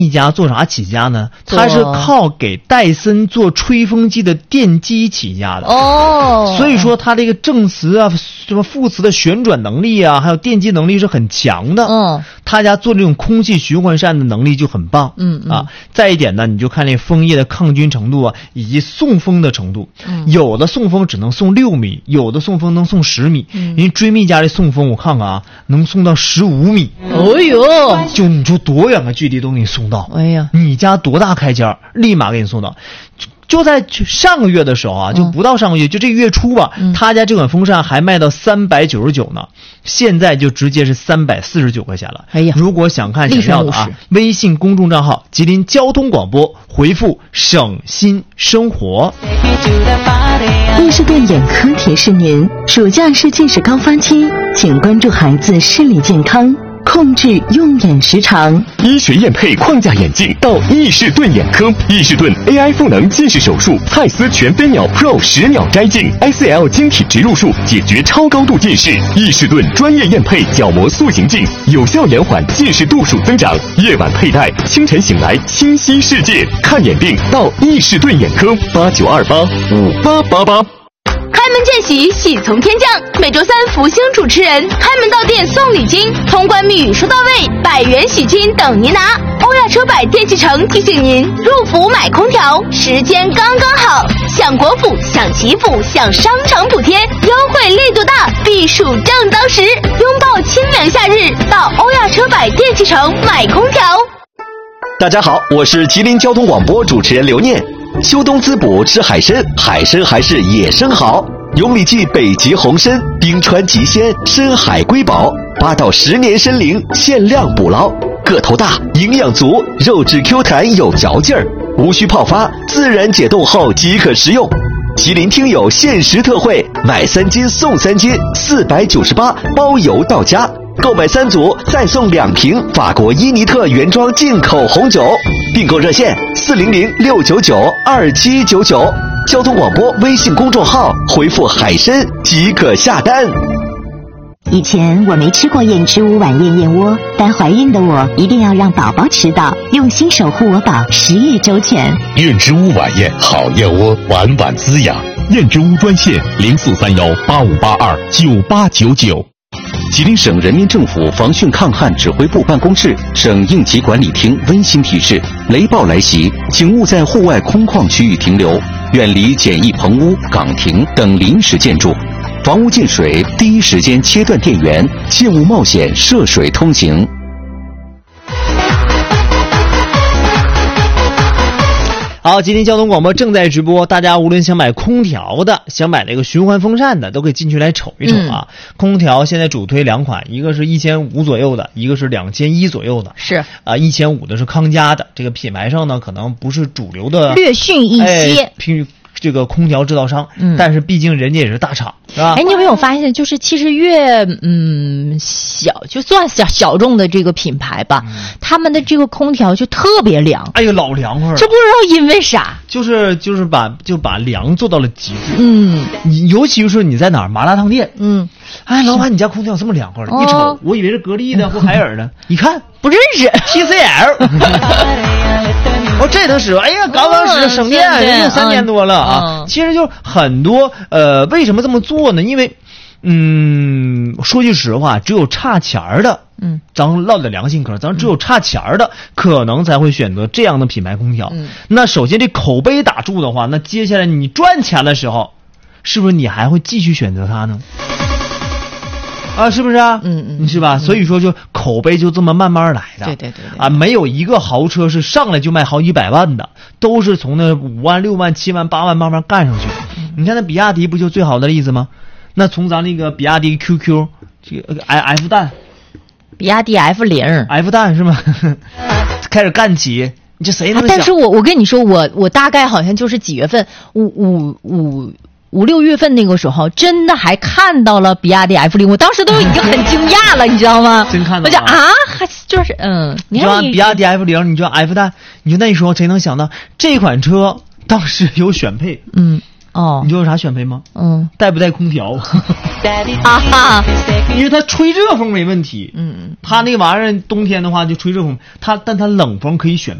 一家做啥起家呢？他是靠给戴森做吹风机的电机起家的哦，所以说他这个正磁啊、什么负磁的旋转能力啊，还有电机能力是很强的。嗯，他家做这种空气循环扇的能力就很棒。再一点呢，你就看那枫叶的抗菌程度啊，以及送风的程度。有的送风只能送6米，有的送风能送10米。人追觅家的送风我看看啊，能送到15米。哎呦，就你说多远的距离都给你送到。哎呀，你家多大开间，立马给你送到。就在上个月的时候啊，就不到上个月，就这个月初吧，他家这款风扇还卖到399呢，现在就直接是349块钱了。哎呀，如果想看想要的啊，微信公众账号吉林交通广播，回复省心生活。 伊士顿眼科提示您，暑假是近视高发期，请关注孩子视力健康，控制用眼时长。 医学验配框架眼镜到伊士顿眼科，伊士顿 AI 赋能近视手术，蔡司全飞秒 Pro 10秒摘镜 ，ICL 晶体植入术解决超高度近视。伊士顿专业验配角膜塑形镜，有效延缓近视度数增长。夜晚佩戴，清晨醒来清晰世界。看眼病到伊士顿眼科，89285888。 开门见喜，喜从天降。每周3福星主持人开门到店送礼金，通关密语说到位，100元喜金等您拿。欧亚车百电器城提醒您，入伏买空调时间刚刚好，享国府、享祈福、享商场补贴，优惠力度大，避暑正当时。拥抱清凉夏日，到欧亚车百电器城买空调。 大家好，我是吉林交通广播主持人刘念。秋冬滋补吃海参，海参还是野生好。永里记北极红参，冰川极鲜，深海瑰宝，8到10年参龄，限量捕捞，个头大，营养足，肉质 Q 弹有嚼劲儿，无需泡发，自然解冻后即可食用。吉林听友限时特惠，买3斤送3斤，498包邮到家。购买3组再送2瓶法国伊尼特原装进口红酒，订购热线400-699-2799，交通广播微信公众号回复海参即可下单。 以前我没吃过燕之屋晚宴燕窝，但怀孕的我一定要让宝宝吃到，用心守护我宝，10日周全。 燕之屋晚宴好燕窝，晚晚滋养。燕之屋专线043185829899。吉林省人民政府防汛抗旱指挥部办公室、省应急管理厅温馨提示：雷暴来袭，请勿在户外空旷区域停留，远离简易棚屋、岗亭等临时建筑。房屋进水，第一时间切断电源，切勿冒险涉水通行。 好，吉林交通广播正在直播，大家无论想买空调的，想买那个循环风扇的，都可以进去来瞅一瞅啊。空调现在主推2款，一个是1500左右的，一个是2100左右的。是啊，1500的是康佳的，这个品牌上呢可能不是主流的， 略逊一些。 这个空调制造商，但是毕竟人家也是大厂，是吧？ 哎，你有没有发现，就是其实越小，就算小众的这个品牌吧，他们的这个空调就特别凉。 哎呦，老凉快了！ 这不知道因为啥， 就是把凉做到了极致。你尤其是你在哪儿麻辣烫店，哎，老板，你家空调这么凉快了？一瞅，我以为是格力的或海尔的，一看不认识 TCL。我这能使，哎呀，刚使省电，用3年多了啊。其实就很多为什么这么做呢？因为说句实话，只有差钱的，咱唠点良心嗑，咱只有差钱的可能才会选择这样的品牌空调。那首先这口碑打住的话，那接下来你赚钱的时候，是不是你还会继续选择它呢？啊，是不是啊？是吧？所以说就口碑就这么慢慢来的。对啊，没有一个豪车是上来就卖好几百万的，都是从那5万、6万、7万、8万慢慢干上去。你看那比亚迪不就最好的例子吗？那从咱那个比亚迪 QQ 这个 F 蛋， 比亚迪 F0 蛋是吗？开始干起，你这谁能想？ 但是我跟你说，我大概好像就是几月份5、6月份那个时候，真的还看到了比亚迪 F0，我当时都已经很惊讶了，你知道吗？ 真看到了。 我就就是你看比亚迪 F0，你就 F 蛋，你就那时候谁能想到这款车当时有选配？你知道有啥选配吗？带不带空调？ 啊， 因为它吹热风没问题。它那玩意儿冬天的话就吹热风，但它冷风可以选